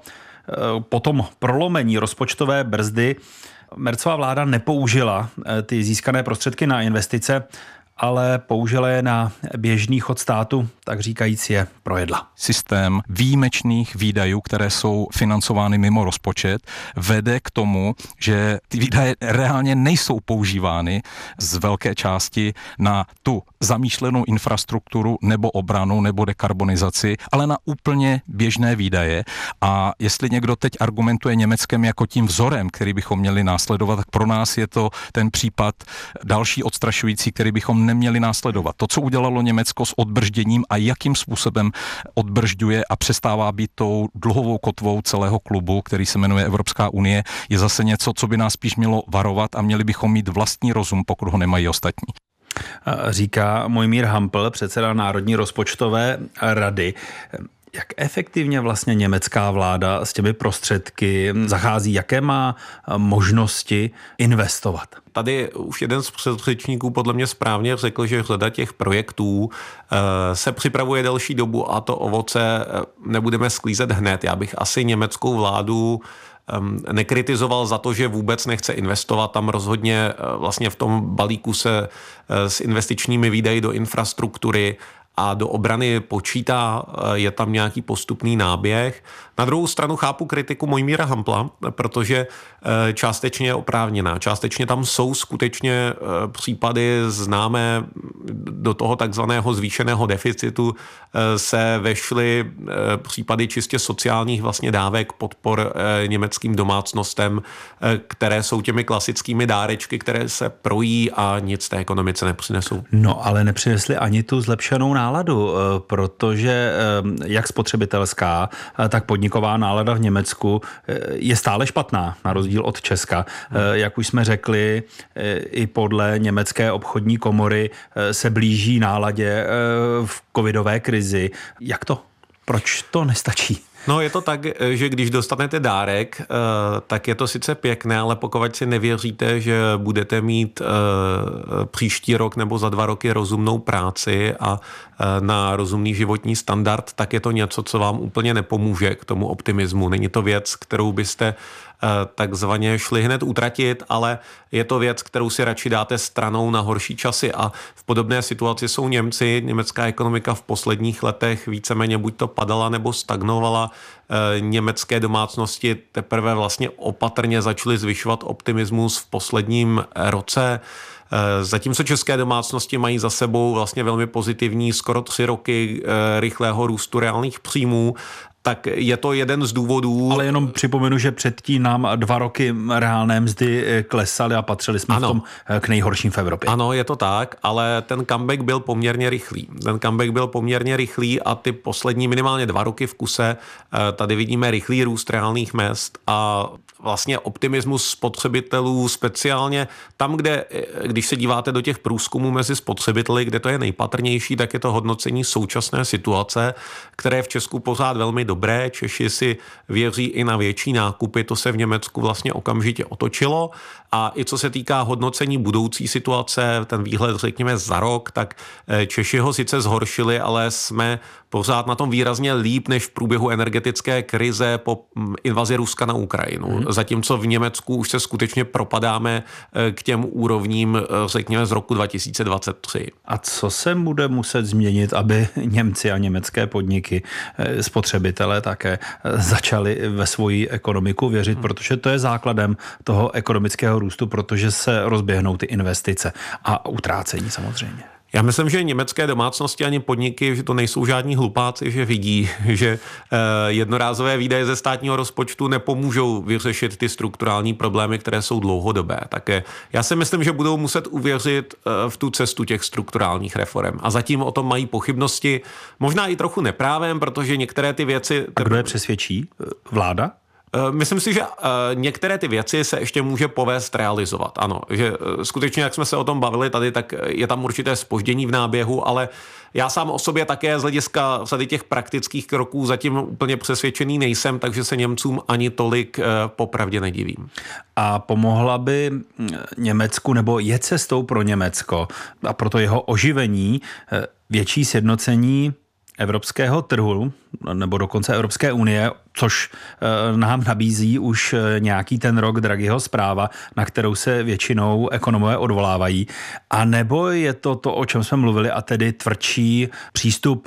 po tom prolomení rozpočtové brzdy Merzova vláda nepoužila ty získané prostředky na investice, ale použila je na běžný chod státu, tak říkajíc je projedla. Systém výjimečných výdajů, které jsou financovány mimo rozpočet, vede k tomu, že ty výdaje reálně nejsou používány z velké části na tu zamýšlenou infrastrukturu nebo obranu nebo dekarbonizaci, ale na úplně běžné výdaje. A jestli někdo teď argumentuje Německem jako tím vzorem, který bychom měli následovat, tak pro nás je to ten případ další odstrašující, který bychom neměli následovat. To, co udělalo Německo s odbržděním a jakým způsobem odbržďuje a přestává být tou dluhovou kotvou celého klubu, který se jmenuje Evropská unie, je zase něco, co by nás spíš mělo varovat a měli bychom mít vlastní rozum, pokud ho nemají ostatní. Říká Mojmír Hampl, předseda Národní rozpočtové rady. Jak efektivně vlastně německá vláda s těmi prostředky zachází? Jaké má možnosti investovat? Tady už jeden z předřečníků podle mě správně řekl, že řada těch projektů se připravuje delší dobu a to ovoce nebudeme sklízet hned. Já bych asi německou vládu nekritizoval za to, že vůbec nechce investovat. Tam rozhodně vlastně v tom balíku se s investičními výdaji do infrastruktury a do obrany počítá, je tam nějaký postupný náběh. Na druhou stranu chápu kritiku Mojmíra Hampla, protože částečně je oprávněná. Částečně tam jsou skutečně případy známé do toho takzvaného zvýšeného deficitu se vešly případy čistě sociálních vlastně dávek podpor německým domácnostem, které jsou těmi klasickými dárečky, které se projí a nic té ekonomice nepřinesou. No, ale nepřinesli ani tu zlepšenou náladu, protože jak spotřebitelská, tak podniková nálada v Německu je stále špatná, na rozdíl od Česka. Jak už jsme řekli, i podle německé obchodní komory se blíží náladě v covidové krizi. Jak to? Proč to nestačí? No je to tak, že když dostanete dárek, tak je to sice pěkné, ale pokud si nevěříte, že budete mít příští rok nebo za dva roky rozumnou práci a na rozumný životní standard, tak je to něco, co vám úplně nepomůže k tomu optimismu. Není to věc, kterou byste takzvaně šli hned utratit, ale je to věc, kterou si radši dáte stranou na horší časy a v podobné situaci jsou Němci. Německá ekonomika v posledních letech víceméně buď to padala nebo stagnovala. Německé domácnosti teprve vlastně opatrně začaly zvyšovat optimismus v posledním roce. Zatímco české domácnosti mají za sebou vlastně velmi pozitivní skoro tři roky rychlého růstu reálných příjmů, tak je to jeden z důvodů. Ale jenom připomenu, že předtím nám dva roky reálné mzdy klesaly a patřili jsme ano. v tom k nejhorším v Evropě. Ano, je to tak, ale ten comeback byl poměrně rychlý. Ten comeback byl poměrně rychlý a ty poslední minimálně dva roky v kuse tady vidíme rychlý růst reálných mezd a vlastně optimismus spotřebitelů, speciálně tam, kde, když se díváte do těch průzkumů mezi spotřebiteli, kde to je nejpatrnější, tak je to hodnocení současné situace, které je v Česku pořád velmi dobré. Češi si věří i na větší nákupy, to se v Německu vlastně okamžitě otočilo. A i co se týká hodnocení budoucí situace, ten výhled řekněme za rok, tak Češi ho sice zhoršili, ale jsme pořád na tom výrazně líp než v průběhu energetické krize po invazi Ruska na Ukrajinu. Hmm. Zatímco v Německu už se skutečně propadáme k těm úrovním, řekněme, z roku dva tisíce dvacet tři. A co se bude muset změnit, aby Němci a německé podniky, spotřebitelé také začali ve svoji ekonomiku věřit, hmm. protože to je základem toho ekonomického růstu, protože se rozběhnou ty investice a utrácení samozřejmě. Já myslím, že německé domácnosti ani podniky, že to nejsou žádní hlupáci, že vidí, že jednorázové výdaje ze státního rozpočtu nepomůžou vyřešit ty strukturální problémy, které jsou dlouhodobé. Také já si myslím, že budou muset uvěřit v tu cestu těch strukturálních reforem. A zatím o tom mají pochybnosti, možná i trochu neprávem, protože některé ty věci... A kdo je přesvědčí? Vláda? Myslím si, že některé ty věci se ještě může povést realizovat. Ano, že skutečně, jak jsme se o tom bavili tady, tak je tam určité zpoždění v náběhu, ale já sám o sobě také z hlediska tady těch praktických kroků zatím úplně přesvědčený nejsem, takže se Němcům ani tolik popravdě nedivím. A pomohla by Německu, nebo je cestou pro Německo a proto jeho oživení větší sjednocení evropského trhu, nebo dokonce Evropské unie, což nám nabízí už nějaký ten rok Draghiho zpráva, na kterou se většinou ekonomové odvolávají. A nebo je to to, o čem jsme mluvili, a tedy tvrdší přístup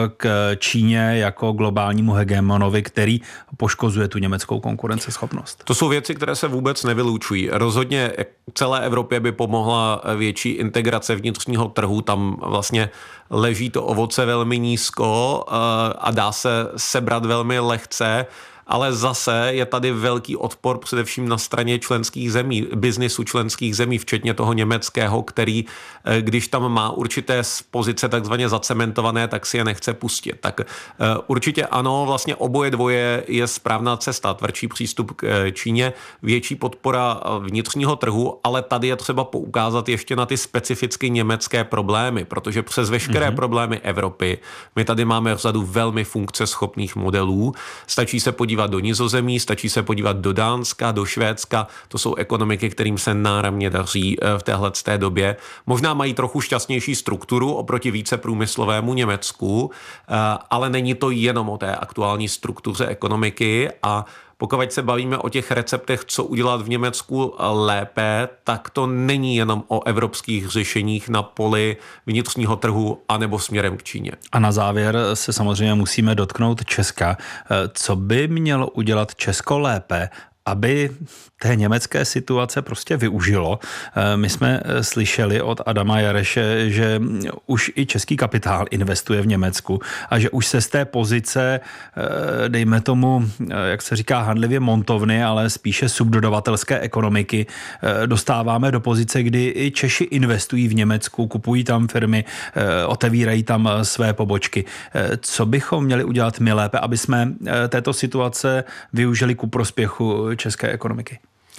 k Číně jako globálnímu hegemonovi, který poškozuje tu německou konkurenceschopnost? To jsou věci, které se vůbec nevylučují. Rozhodně celé Evropě by pomohla větší integrace vnitřního trhu, tam vlastně leží to ovoce velmi nízko a dá se sebrat velmi lehce. ale zase je tady velký odpor především na straně členských zemí, biznisu členských zemí, včetně toho německého, který, když tam má určité pozice takzvaně zacementované, tak si je nechce pustit. Tak určitě ano, vlastně oboje dvoje je správná cesta, tvrdší přístup k Číně, větší podpora vnitřního trhu, ale tady je třeba poukázat ještě na ty specificky německé problémy, protože přes veškeré mm-hmm. problémy Evropy my tady máme řadu velmi funkceschopných modelů. Stačí se podívat do Nizozemí, stačí se podívat do Dánska, do Švédska. To jsou ekonomiky, kterým se náramně daří v téhleté době. Možná mají trochu šťastnější strukturu oproti více průmyslovému Německu, ale není to jenom o té aktuální struktuře ekonomiky a pokud se bavíme o těch receptech, co udělat v Německu lépe, tak to není jenom o evropských řešeních na poli vnitřního trhu anebo směrem k Číně. A na závěr se samozřejmě musíme dotknout Česka. Co by mělo udělat Česko lépe, aby té německé situace prostě využilo? My jsme slyšeli od Adama Jareše, že už i český kapitál investuje v Německu a že už se z té pozice, dejme tomu, jak se říká handlivě montovny, ale spíše subdodavatelské ekonomiky, dostáváme do pozice, kdy i Češi investují v Německu, kupují tam firmy, otevírají tam své pobočky. Co bychom měli udělat my lépe, aby jsme této situace využili ku prospěchu české ekonomiky?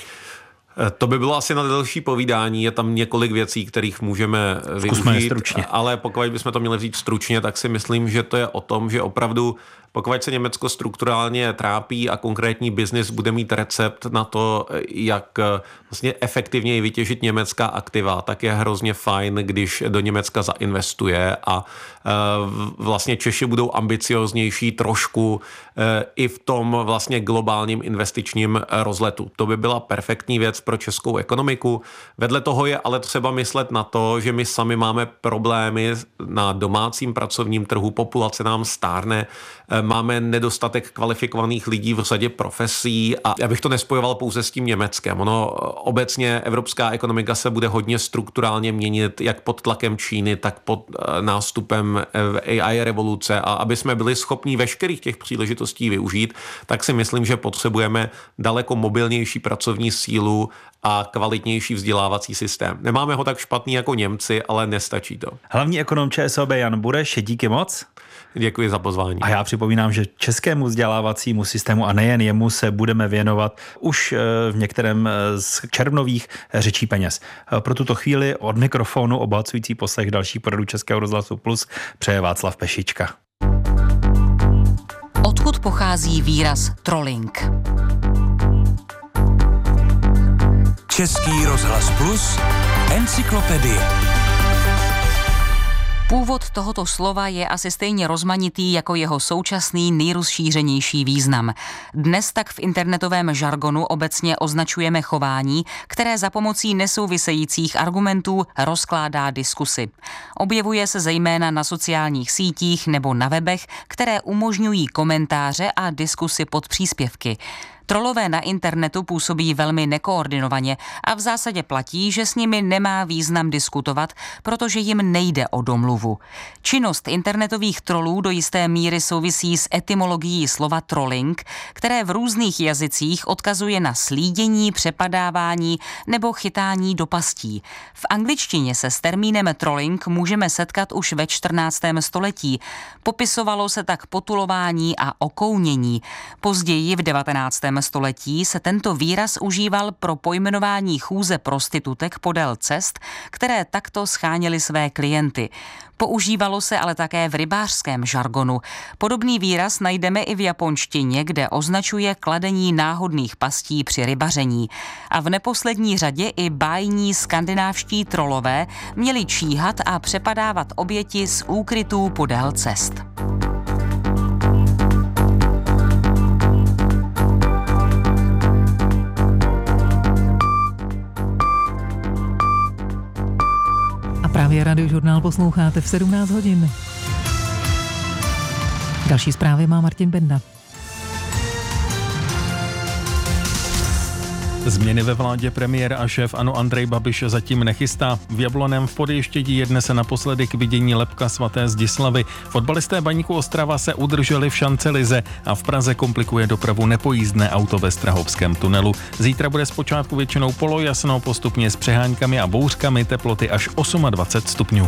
To by bylo asi na delší povídání, je tam několik věcí, kterých můžeme využít, ale pokud bychom to měli říct stručně, tak si myslím, že to je o tom, že opravdu pokud se Německo strukturálně trápí a konkrétní biznis bude mít recept na to, jak vlastně efektivněji vytěžit německá aktiva, tak je hrozně fajn, když do Německa zainvestuje a vlastně Češi budou ambicioznější trošku i v tom vlastně globálním investičním rozletu. To by byla perfektní věc pro českou ekonomiku. Vedle toho je ale třeba myslet na to, že my sami máme problémy na domácím pracovním trhu, populace nám stárne, máme nedostatek kvalifikovaných lidí v řadě profesí a já bych to nespojoval pouze s tím Německem. Ono obecně evropská ekonomika se bude hodně strukturálně měnit jak pod tlakem Číny, tak pod nástupem A I revoluce a aby jsme byli schopni veškerých těch příležitostí využít, tak si myslím, že potřebujeme daleko mobilnější pracovní sílu a kvalitnější vzdělávací systém. Nemáme ho tak špatný jako Němci, ale nestačí to. Hlavní ekonom ČSOB Jan Bureš, díky moc. Děkuji za pozvání. A já připomínám, že českému vzdělávacímu systému a nejen jemu se budeme věnovat už v některém z červnových Řečí peněz. Pro tuto chvíli od mikrofonu obohacující poslech dalších pořadů Českého rozhlasu Plus přeje Václav Pešička. Odkud pochází výraz trolling? Český rozhlas Plus, encyklopedie. Původ tohoto slova je asi stejně rozmanitý jako jeho současný nejrozšířenější význam. Dnes tak v internetovém žargonu obecně označujeme chování, které za pomocí nesouvisejících argumentů rozkládá diskusy. Objevuje se zejména na sociálních sítích nebo na webech, které umožňují komentáře a diskusy pod příspěvky. Trolové na internetu působí velmi nekoordinovaně a v zásadě platí, že s nimi nemá význam diskutovat, protože jim nejde o domluvu. Činnost internetových trolů do jisté míry souvisí s etymologií slova trolling, které v různých jazycích odkazuje na slídění, přepadávání nebo chytání do pastí. V angličtině se s termínem trolling můžeme setkat už ve čtrnáctém století. Popisovalo se tak potulování a okounění. Později v devatenáctém století se tento výraz užíval pro pojmenování chůze prostitutek podél cest, které takto scháněly své klienty. Používalo se ale také v rybářském žargonu. Podobný výraz najdeme i v japonštině, kde označuje kladení náhodných pastí při rybaření. A v neposlední řadě i bájní skandinávští trolové měli číhat a přepadávat oběti z úkrytů podél cest. Právě Radiožurnál posloucháte v sedmnáct hodin. Další zprávy má Martin Benda. Změny ve vládě premiér a šéf ANO Andrej Babiš zatím nechystá. V Jablonném v Podještědí je dnes naposledy k vidění lebka svaté Zdislavy. Fotbalisté Baníku Ostrava se udrželi v šance lize a v Praze komplikuje dopravu nepojízdné auto ve Strahovském tunelu. Zítra bude zpočátku většinou polojasno, postupně s přeháňkami a bouřkami, teploty až dvacet osm stupňů.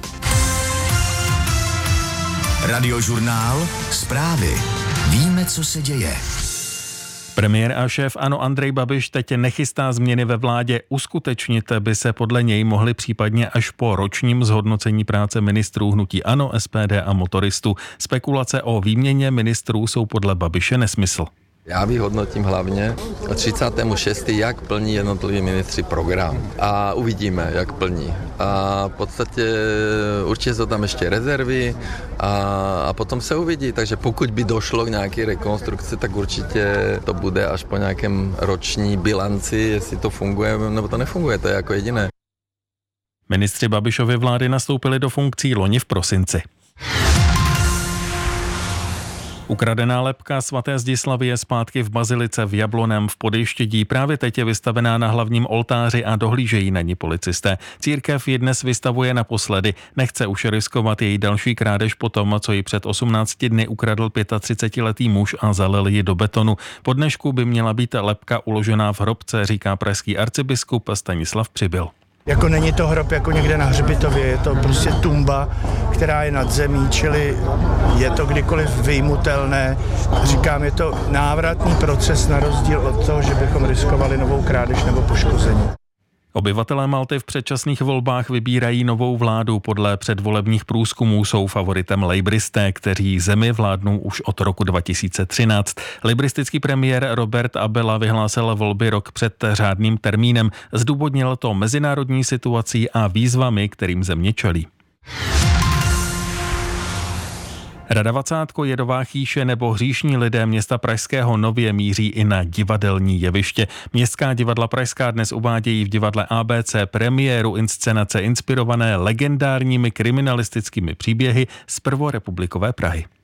Radiožurnál Zprávy. Víme, co se děje. Premiér a šéf ANO Andrej Babiš teď nechystá změny ve vládě. Uskutečnit by se podle něj mohly případně až po ročním zhodnocení práce ministrů hnutí ANO, S P D a motoristů. Spekulace o výměně ministrů jsou podle Babiše nesmysl. Já vyhodnotím hlavně třicátého šestého jak plní jednotliví ministři program a uvidíme, jak plní. A v podstatě určitě jsou tam ještě rezervy a, a potom se uvidí, takže pokud by došlo k nějaké rekonstrukci, tak určitě to bude až po nějakém roční bilanci, jestli to funguje nebo to nefunguje, to je jako jediné. Ministři Babišovy vlády nastoupili do funkcí loni v prosinci. Ukradená lebka svaté Zdislavy je zpátky v bazilice v Jablonném v Podještědí. Právě teď je vystavená na hlavním oltáři a dohlížejí na ní policisté. Církev ji dnes vystavuje naposledy. Nechce už riskovat její další krádež po tom, co ji před osmnácti dny ukradl třicetiletý muž a zalil ji do betonu. Po dnešku by měla být lebka uložená v hrobce, říká pražský arcibiskup Stanislav Přibyl. Jako není to hrob jako někde na hřbitově, je to prostě tumba, která je nad zemí, čili je to kdykoliv vyjmutelné. Říkám, je to návratný proces na rozdíl od toho, že bychom riskovali novou krádež nebo poškození. Obyvatelé Malty v předčasných volbách vybírají novou vládu. Podle předvolebních průzkumů jsou favoritem lejbristé, kteří zemi vládnou už od roku dva tisíce třináct. Lejbristický premiér Robert Abela vyhlásil volby rok před řádným termínem. Zdůvodnil to mezinárodní situací a výzvami, kterým země čelí. Radavacátko, Jedová chýše nebo Hříšní lidé města Pražského nově míří i na divadelní jeviště. Městská divadla Pražská dnes uvádějí v divadle A B C premiéru inscenace inspirované legendárními kriminalistickými příběhy z prvorepublikové Prahy.